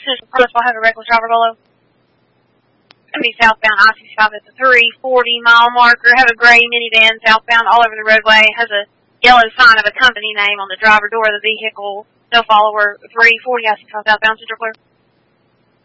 This will have a reckless driver below. Going to be southbound I-65 at the 340-mile marker. Have a gray minivan southbound all over the roadway. Has a yellow sign of a company name on the driver door of the vehicle. No follower. 340 I-65 southbound, Central Clear.